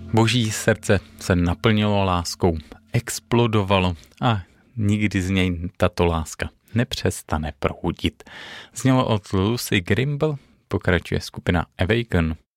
Boží srdce se naplnilo láskou, explodovalo a nikdy z něj tato láska nepřestane proudit. Znělo od Lucy Grimble, pokračuje skupina Awaken.